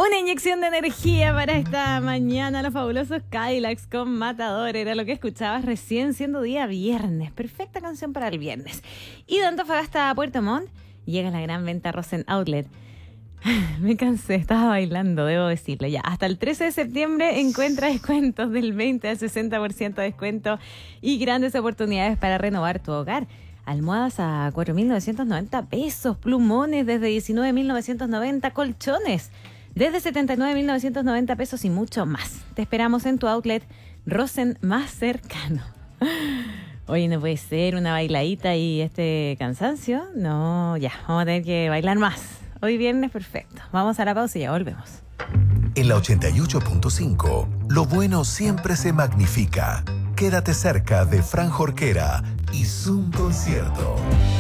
Una inyección de energía para esta mañana. Los fabulosos Cadillacs con Matador. Era lo que escuchabas recién, siendo día viernes. Perfecta canción para el viernes. Y de Antofagasta a Puerto Montt llega la gran venta Rosen Outlet. Me cansé, estaba bailando, debo decirlo. Ya, hasta el 13 de septiembre encuentra descuentos del 20 al 60% de descuento y grandes oportunidades para renovar tu hogar. Almohadas a 4.990 pesos, plumones desde 19.990, colchones desde 79.990 pesos y mucho más. Te esperamos en tu outlet Rosen más cercano. Oye, no puede ser una bailadita y este cansancio. No, ya, vamos a tener que bailar más. Hoy viernes, perfecto. Vamos a la pausa y ya volvemos. En la 88.5, lo bueno siempre se magnifica. Quédate cerca de Fran Jorquera y Zoom Concierto.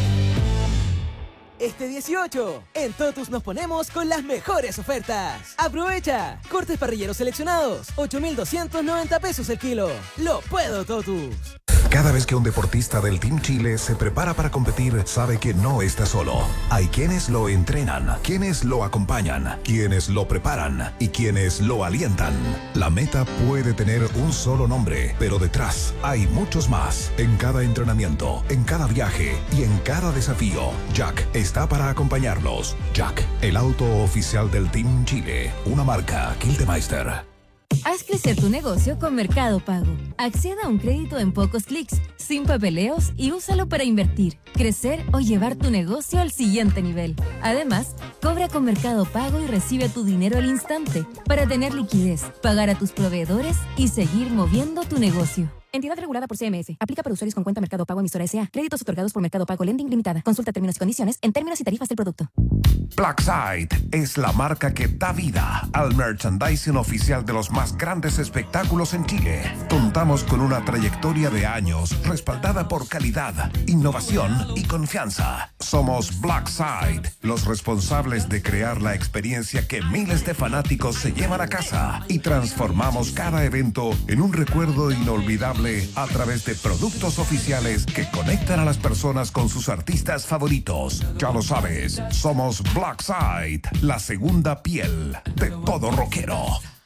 Este 18, en Totus nos ponemos con las mejores ofertas. ¡Aprovecha! Cortes parrilleros seleccionados, 8.290 pesos el kilo. ¡Lo puedo, Totus! Cada vez que un deportista del Team Chile se prepara para competir, sabe que no está solo. Hay quienes lo entrenan, quienes lo acompañan, quienes lo preparan y quienes lo alientan. La meta puede tener un solo nombre, pero detrás hay muchos más. En cada entrenamiento, en cada viaje y en cada desafío, Jack está para acompañarlos. Jack, el auto oficial del Team Chile, una marca Kildemeister. Haz crecer tu negocio con Mercado Pago. Acceda a un crédito en pocos clics, sin papeleos y úsalo para invertir, crecer o llevar tu negocio al siguiente nivel. Además, cobra con Mercado Pago y recibe tu dinero al instante para tener liquidez, pagar a tus proveedores y seguir moviendo tu negocio. Entidad regulada por CMF. Aplica para usuarios con cuenta Mercado Pago emisora S.A. Créditos otorgados por Mercado Pago Lending Limitada. Consulta términos y condiciones en términos y tarifas del producto. Blackside es la marca que da vida al merchandising oficial de los más grandes espectáculos en Chile. Contamos con una trayectoria de años respaldada por calidad, innovación y confianza. Somos Blackside, los responsables de crear la experiencia que miles de fanáticos se llevan a casa y transformamos cada evento en un recuerdo inolvidable a través de productos oficiales que conectan a las personas con sus artistas favoritos. Ya lo sabes, somos Blackside, la segunda piel de todo rockero.